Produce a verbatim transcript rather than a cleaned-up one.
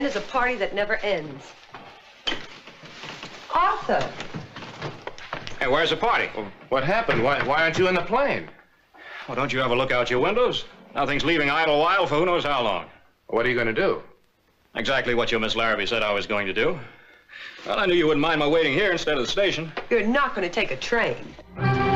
is a party that never ends. Arthur! Hey, where's the party? Well, what happened? Why, why aren't you in the plane? Well, don't you ever look out your windows? Nothing's leaving Idlewild for who knows how long. What are you going to do? Exactly what your Miss Larrabee said I was going to do. Well, I knew you wouldn't mind my waiting here instead of the station. You're not going to take a train.